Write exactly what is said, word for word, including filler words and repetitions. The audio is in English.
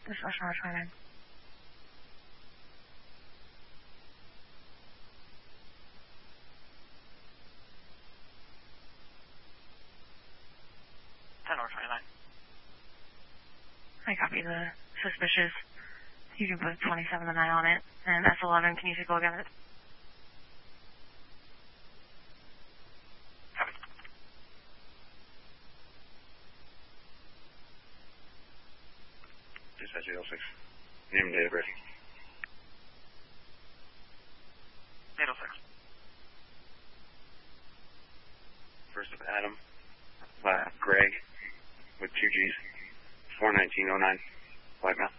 This is Ocean Road twenty-nine. ten over twenty-nine. I copy the suspicious. You can put twenty-seven to nine on it. And S eleven, can you take a look at it? Dispatch eight oh six. Name and date of birth. eight oh six. First of Adam. Uh, Greg with two G's. four nineteen oh nine. White male.